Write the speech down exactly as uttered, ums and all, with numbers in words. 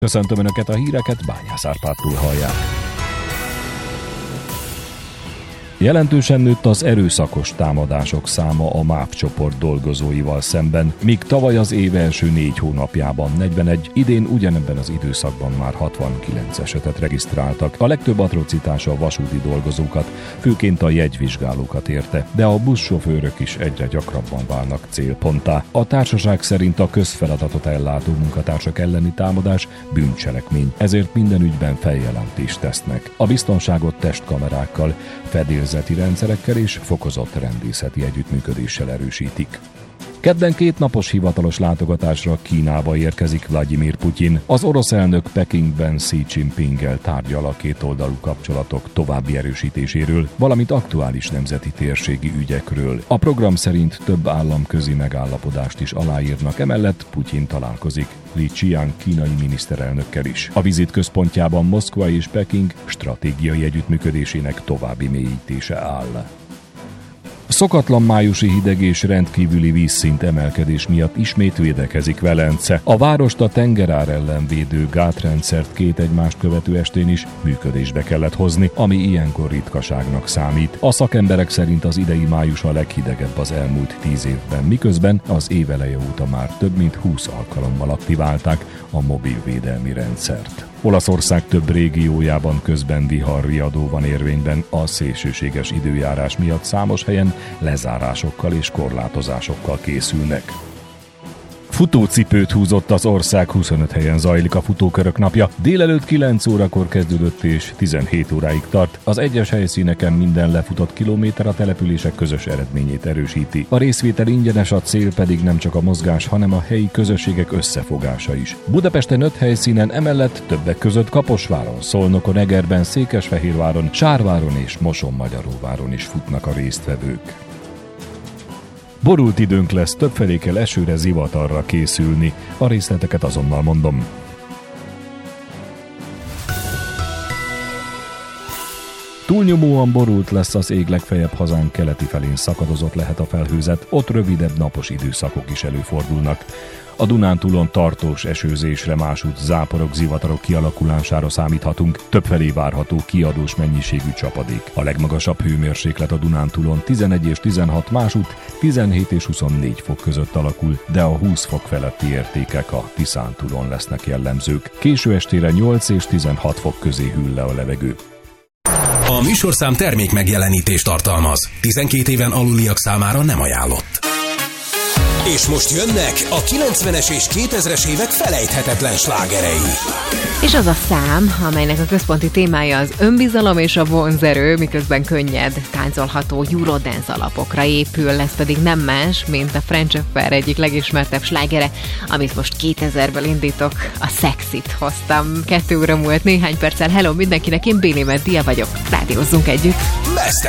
Köszöntöm Önöket, a híreket Bányász Árpádtól hallják. Jelentősen nőtt az erőszakos támadások száma a MÁV csoport dolgozóival szemben, míg tavaly az év első négy hónapjában negyvenegy, idén ugyanebben az időszakban már hatvankilenc esetet regisztráltak. A legtöbb atrocitás a vasúti dolgozókat, főként a jegyvizsgálókat érte, de a buszsofőrök is egyre gyakrabban válnak célponttá. A társaság szerint a közfeladatot ellátó munkatársak elleni támadás bűncselekmény, ezért minden ügyben feljelentést tesznek. A biztonságot testkamerákkal, fedélzeti rendszerekkel és fokozott rendészeti együttműködéssel erősítik. Kedden két napos hivatalos látogatásra Kínába érkezik Vladimir Putyin. Az orosz elnök Pekingben Xi Jinpinggel tárgyal a kétoldalú kapcsolatok további erősítéséről, valamint aktuális nemzeti térségi ügyekről. A program szerint több államközi megállapodást is aláírnak, emellett Putyin találkozik Li Qiang kínai miniszterelnökkel is. A vizit központjában Moszkva és Peking stratégiai együttműködésének további mélyítése áll. Szokatlan májusi hideg és rendkívüli vízszint emelkedés miatt ismét védekezik Velence. A várost a tengerár ellen védő gátrendszert két egymást követő estén is működésbe kellett hozni, ami ilyenkor ritkaságnak számít. A szakemberek szerint az idei május a leghidegebb az elmúlt tíz évben, miközben az év eleje óta már több mint húsz alkalommal aktiválták a mobil védelmi rendszert. Olaszország több régiójában közben viharriadó van érvényben, a szélsőséges időjárás miatt számos helyen lezárásokkal és korlátozásokkal készülnek. Futócipőt húzott az ország, huszonöt helyen zajlik a futókörök napja. Délelőtt kilenc órakor kezdődött és tizenhét óráig tart. Az egyes helyszíneken minden lefutott kilométer a települések közös eredményét erősíti. A részvétel ingyenes, a cél pedig nem csak a mozgás, hanem a helyi közösségek összefogása is. Budapesten öt helyszínen, emellett többek között Kaposváron, Szolnokon, Egerben, Székesfehérváron, Sárváron és Moson-Magyaróváron is futnak a résztvevők. Borult időnk lesz, többfelé kell esőre, zivatarra készülni. A részleteket azonnal mondom. Túlnyomóan borult lesz az ég, legfeljebb hazánk keleti felén szakadozott lehet a felhőzet, ott rövidebb napos időszakok is előfordulnak. A Dunántúlon tartós esőzésre, másút záporok, zivatarok kialakulására számíthatunk, többfelé várható kiadós mennyiségű csapadék. A legmagasabb hőmérséklet a Dunántúlon tizenegy és tizenhat, másút tizenhét és huszonnégy fok között alakul, de a húsz fok feletti értékek a Tiszántúlon lesznek jellemzők. Késő estére nyolc és tizenhat fok közé hűl le a levegő. A műsorszám termék megjelenítést tartalmaz. tizenkét éven aluliak számára nem ajánlott. És most jönnek a kilencvenes és kétezres évek felejthetetlen slágerei. És az a szám, amelynek a központi témája az önbizalom és a vonzerő, miközben könnyed, táncolható Eurodance alapokra épül, ez pedig nem más, mint a French Affair egyik legismertebb slágere, amit most kétezerből indítok, a Sexit hoztam. Kettő óra múlt néhány perccel. Hello mindenkinek, én Béli Meddia vagyok, rádiózzunk együtt.